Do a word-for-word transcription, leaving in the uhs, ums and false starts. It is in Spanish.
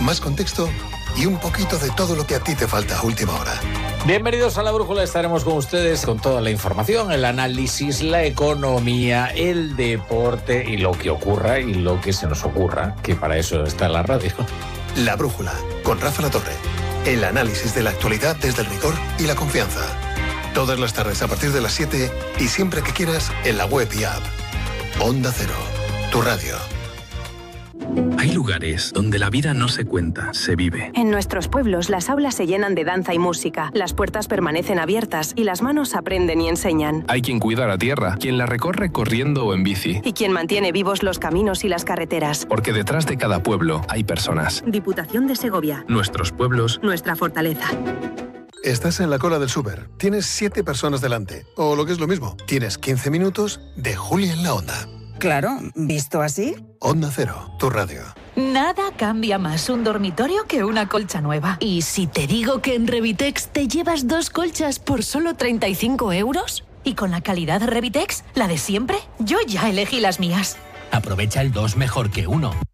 más contexto y un poquito de todo lo que a ti te falta a última hora. Bienvenidos a La Brújula, estaremos con ustedes con toda la información, el análisis, la economía, el deporte y lo que ocurra y lo que se nos ocurra, que para eso está la radio. La Brújula, con Rafa La Torre. El análisis de la actualidad desde el rigor y la confianza. Todas las tardes a partir de las siete y siempre que quieras en la web y app. Onda Cero, tu radio. Hay lugares donde la vida no se cuenta, se vive. En nuestros pueblos las aulas se llenan de danza y música, las puertas permanecen abiertas y las manos aprenden y enseñan. Hay quien cuida la tierra, quien la recorre corriendo o en bici. Y quien mantiene vivos los caminos y las carreteras. Porque detrás de cada pueblo hay personas. Diputación de Segovia. Nuestros pueblos. Nuestra fortaleza. Estás en la cola del súper, tienes siete personas delante, o lo que es lo mismo, tienes quince minutos de Julia en la Onda. Claro, ¿visto así? Onda Cero, tu radio. Nada cambia más un dormitorio que una colcha nueva. ¿Y si te digo que en Revitex te llevas dos colchas por solo treinta y cinco euros? ¿Y con la calidad de Revitex, la de siempre? Yo ya elegí las mías. Aprovecha el dos mejor que uno.